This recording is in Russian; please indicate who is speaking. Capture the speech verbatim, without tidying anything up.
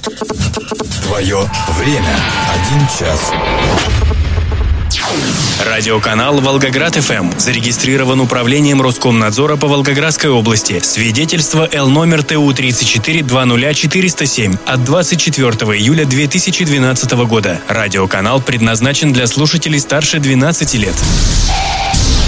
Speaker 1: Твое время. Один час.
Speaker 2: Радиоканал «Волгоград-ФМ» зарегистрирован управлением Роскомнадзора по Волгоградской области. Свидетельство Л номер Т У тридцать четыре двадцать ноль четыреста семь от двадцать четвёртого июля две тысячи двенадцатого года. Радиоканал предназначен для слушателей старше двенадцати лет.